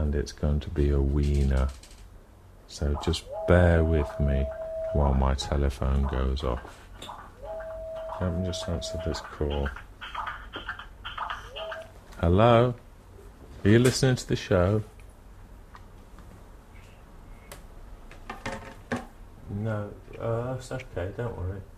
and it's going to be a wiener. So just bear with me while my telephone goes off. Let me just answer this call. Hello? Are you listening to the show? No, that's okay, don't worry.